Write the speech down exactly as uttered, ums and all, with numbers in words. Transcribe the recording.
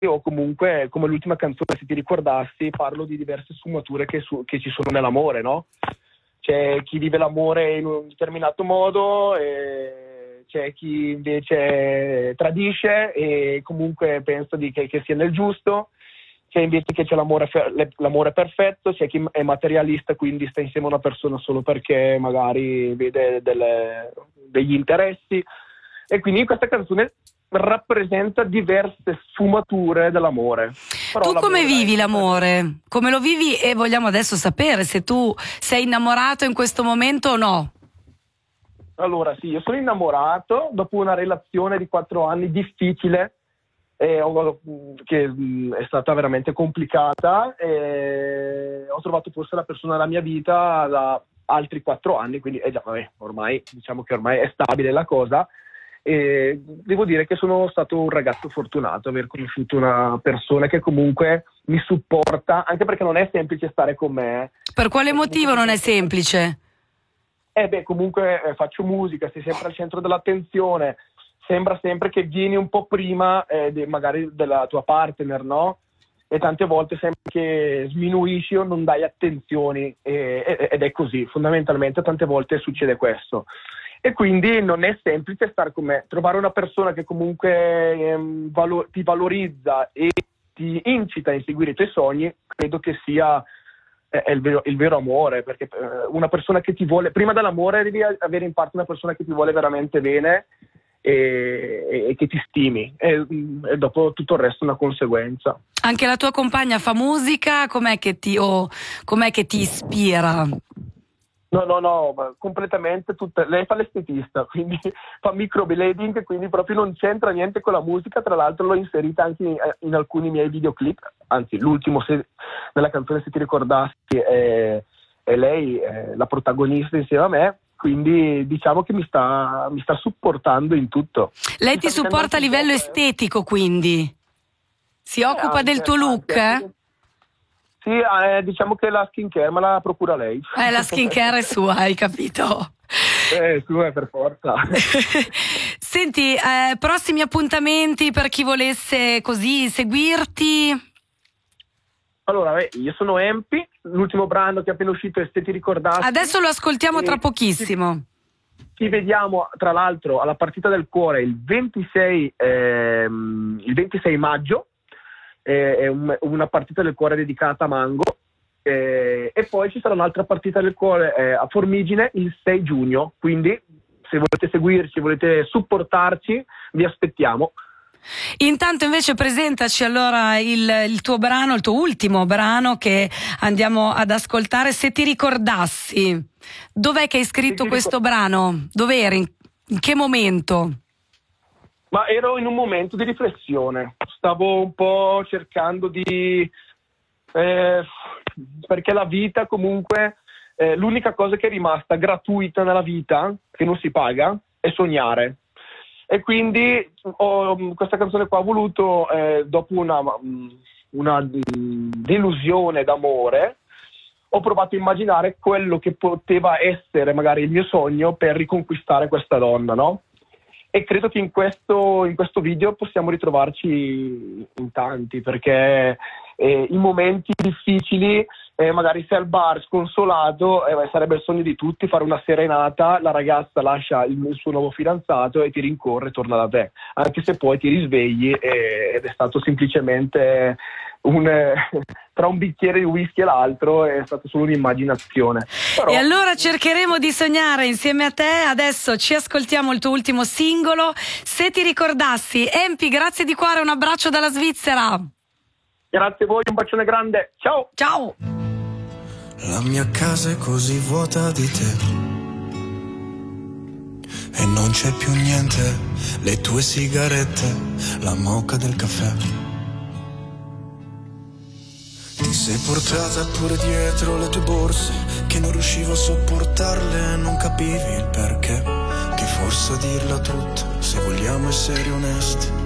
o comunque come l'ultima canzone, se ti ricordassi, parlo di diverse sfumature che, su, che ci sono nell'amore, no? C'è chi vive l'amore in un determinato modo, e c'è chi invece tradisce e comunque pensa di che, che sia nel giusto, c'è invece che c'è l'amore, l'amore perfetto, c'è chi è materialista, quindi sta insieme a una persona solo perché magari vede delle, degli interessi, e quindi questa canzone rappresenta diverse sfumature dell'amore. Però tu come vivi è... l'amore? Come lo vivi? E vogliamo adesso sapere se tu sei innamorato in questo momento o no. Allora sì, io sono innamorato dopo una relazione di quattro anni difficile, eh, che mh, è stata veramente complicata, e ho trovato forse la persona della mia vita da altri quattro anni, quindi eh, già, vabbè, ormai diciamo che ormai è stabile la cosa. E devo dire che sono stato un ragazzo fortunato aver conosciuto una persona che comunque mi supporta, anche perché non è semplice stare con me. Per quale motivo non è semplice? Eh beh, comunque eh, faccio musica, sei sempre al centro dell'attenzione, sembra sempre che vieni un po' prima eh, de, magari della tua partner, no? E tante volte sembra che sminuisci o non dai attenzioni, e, ed è così, fondamentalmente tante volte succede questo. E quindi non è semplice stare con me. Trovare una persona che comunque ehm, valo- ti valorizza e ti incita a inseguire i tuoi sogni, credo che sia eh, è il, vero, il vero amore, perché eh, una persona che ti vuole, prima dell'amore devi avere in parte una persona che ti vuole veramente bene e, e, e che ti stimi, e, e dopo tutto il resto è una conseguenza. Anche la tua compagna fa musica? Com'è che ti, oh, com'è che ti ispira? No, no, no, completamente tutta. Lei fa l'estetista, quindi fa microblading, quindi proprio non c'entra niente con la musica. Tra l'altro l'ho inserita anche in, in alcuni miei videoclip, anzi l'ultimo, se, nella canzone Se ti ricordassi, è, è lei è la protagonista insieme a me, quindi diciamo che mi sta, mi sta supportando in tutto. Lei mi ti supporta a livello estetico, quindi? Si occupa anche, del tuo look, anche, eh? Sì, eh, diciamo che la skincare me la procura lei. Eh, la skincare è sua, hai capito? Eh, sua per forza. Senti, eh, prossimi appuntamenti per chi volesse così seguirti? Allora, beh, io sono Empi, l'ultimo brano che è appena uscito è Se ti ricordassi. Adesso lo ascoltiamo e tra pochissimo. Ci, ci vediamo, tra l'altro, alla Partita del Cuore il ventisei, ehm, il ventisei maggio. È un, una partita del cuore dedicata a Mango, eh, e poi ci sarà un'altra partita del cuore eh, a Formigine il sei giugno, quindi se volete seguirci, volete supportarci, vi aspettiamo. Intanto invece presentaci allora il, il tuo brano, il tuo ultimo brano che andiamo ad ascoltare, Se ti ricordassi. Dov'è che hai scritto questo ricor- brano? Dov'eri? In, in che momento? Ma ero in un momento di riflessione, stavo un po' cercando di... Eh, perché la vita comunque, eh, l'unica cosa che è rimasta gratuita nella vita, che non si paga, è sognare. E quindi ho, questa canzone qua ho voluto, eh, dopo una, una delusione d'amore, ho provato a immaginare quello che poteva essere magari il mio sogno per riconquistare questa donna, no? E credo che in questo, in questo video possiamo ritrovarci in tanti, perché eh, in momenti difficili, eh, magari sei al bar sconsolato, eh, sarebbe il sogno di tutti fare una serenata, la ragazza lascia il, il suo nuovo fidanzato e ti rincorre e torna da te, anche se poi ti risvegli eh, ed è stato semplicemente un, eh, tra un bicchiere di whisky e l'altro è stata solo un'immaginazione. Però... E allora cercheremo di sognare insieme a te. Adesso ci ascoltiamo il tuo ultimo singolo, Se ti ricordassi. Empi, grazie di cuore, un abbraccio dalla Svizzera. Grazie a voi, un bacione grande, ciao. Ciao. La mia casa è così vuota di te e non c'è più niente, le tue sigarette, la moka del caffè. Ti sei portata pure dietro le tue borse, che non riuscivo a sopportarle, non capivi il perché. Che forse a dirla tutta, se vogliamo essere onesti,